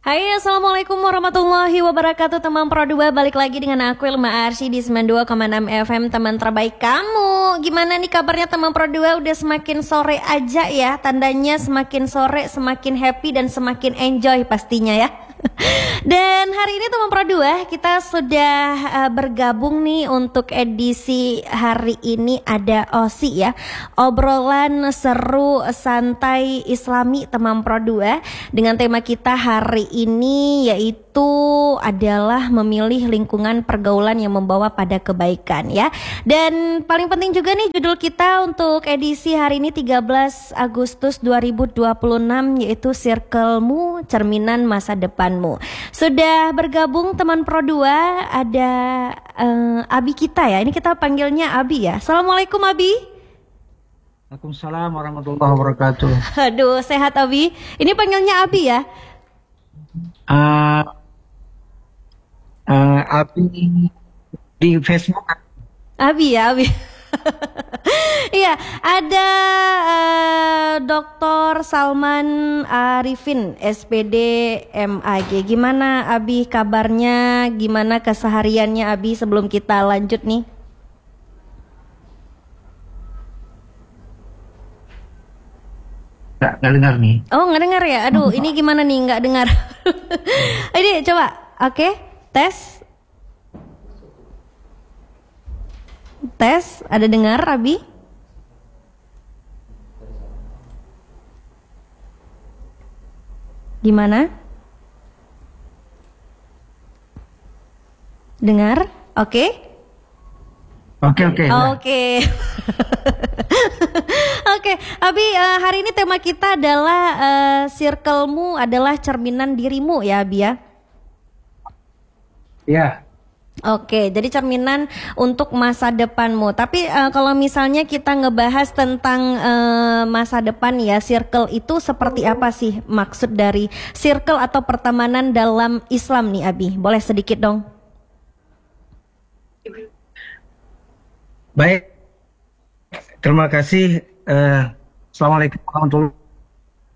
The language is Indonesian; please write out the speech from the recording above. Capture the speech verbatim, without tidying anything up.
Hai, Assalamualaikum warahmatullahi wabarakatuh. Teman Pro dua, balik lagi dengan aku Ilma Arsy di sembilan puluh dua koma enam F M, teman terbaik kamu. Gimana nih kabarnya teman Pro dua? Udah semakin sore aja ya. Tandanya semakin sore semakin happy dan semakin enjoy pastinya ya. Dan hari ini teman Pro dua, kita sudah uh, bergabung nih untuk edisi hari ini. Ada O S I ya, obrolan seru santai Islami teman Pro dua, dengan tema kita hari ini yaitu adalah memilih lingkungan pergaulan yang membawa pada kebaikan ya. Dan paling penting juga nih judul kita untuk edisi hari ini tiga belas Agustus dua ribu dua puluh enam, yaitu Circlemu Cerminan Masa Depanmu. Sudah bergabung teman Pro dua, ada uh, Abi kita ya. Ini kita panggilnya Abi ya. Assalamualaikum Abi. Waalaikumsalam warahmatullahi wabarakatuh. Aduh, sehat Abi. Ini panggilnya Abi ya. Uh, uh, Abi di Facebook. Abi ya, Abi. Iya, ada uh, doktor Salman Arifin, S P D M A G. Gimana Abi kabarnya? Gimana kesehariannya Abi sebelum kita lanjut nih? Nggak, nggak dengar nih. Oh, nggak dengar ya? Aduh, ini gimana nih nggak dengar? Ini coba, oke, tes. Tes, ada dengar Abi? Gimana? Dengar? Oke? Oke oke. Oke. Oke, Abi, uh, hari ini tema kita adalah uh, circlemu adalah cerminan dirimu ya, Abi ya? Ya. Oke, jadi cerminan untuk masa depanmu. Tapi uh, kalau misalnya kita ngebahas tentang uh, masa depan ya, circle itu seperti apa sih maksud dari circle atau pertemanan dalam Islam nih Abi? Boleh sedikit dong? Baik. Terima kasih. Uh, Assalamualaikum warahmatullahi